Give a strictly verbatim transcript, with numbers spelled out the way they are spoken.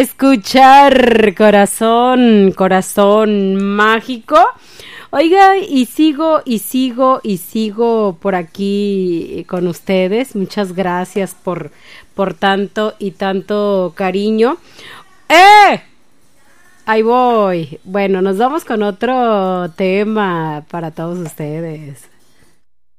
Escuchar, corazón, corazón mágico. Oiga, y sigo, y sigo, y sigo por aquí con ustedes. Muchas gracias por, por tanto y tanto cariño. ¡Eh! Ahí voy. Bueno, nos vamos con otro tema para todos ustedes.